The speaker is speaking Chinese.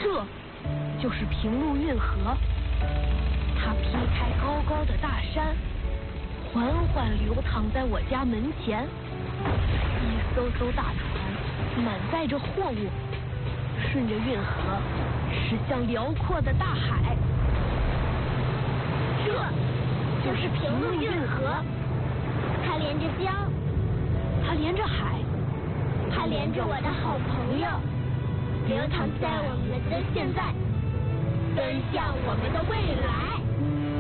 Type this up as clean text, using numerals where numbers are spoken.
这就是平路运河，它劈开高高的大山，缓缓流淌在我家门前。一艘艘大船满载着货物，顺着运河驶向辽阔的大海。 这就是平路运河，它连着江， 它连着海， 它连着我的好朋友，流淌在我们的现在，奔向我们的未来。